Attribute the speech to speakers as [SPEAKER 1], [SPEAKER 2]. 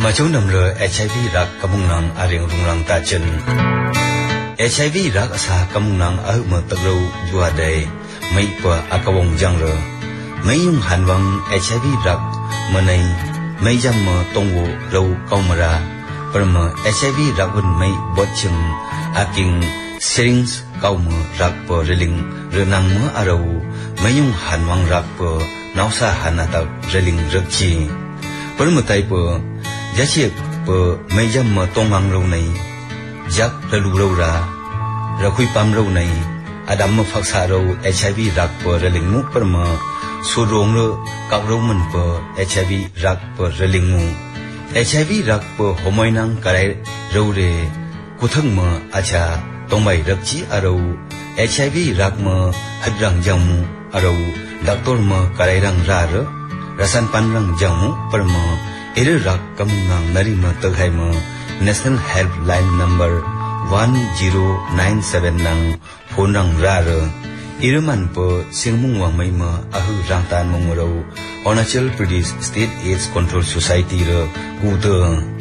[SPEAKER 1] มาช่วยนำเรือ HIV รักกำมุงนังอาเรียงรุงรังตาจัน HIV รักอาสากำมุงนังอาเมื่อตะรูยัวเดย์ไม่กว่าอากวงจังเรือไม่ยุ่งหันวัง HIV รักเมื่อในไม่จำเมื่อตรงวัวเราเกามาราประเมื่อ HIV รักวันไม่บดจึงอากิงสิงส์เกามือรักเปอร์เรลิงเรือนังเมื่ออาเราไม่ยุ่งหันวังรักเปอร์นาวซาหันนาตาเรลิงรักจีประเมื่อไตเปอร์ยาเชียเปอร์ไม่จำเมื่อตรงวังเราในจักระลูเราราเราคุยปั๊มเราในอาดัมมาฟักษาเรา HIV รักเปอร์เรลิงมุประเมื่อสุดรงเรากับเรามันเปอร์ HIV รักเปอร์เรลิงมุ HIV รักเปอร์ฮอร์โมนังกระไรเราเรกุทั้งเมื่ออาชาต้องไม่รักจีอาเรา HIV รักเมื่อหัดรังจังมุอาเราดักตัวเมื่อกระไรรังราระรัสันปันรังจังมุประเมื่อเอเรรักกำงังนารีเมื่อตัวให้เมื่อ National Helpline Number 1097นังโฟนรังราระอิรมันเปอร์เสียงมุ่งหวังไม่เมื่ออาหุรังตานมุงเรา Arunachal Pradesh State AIDS Control Society ระกูเตอ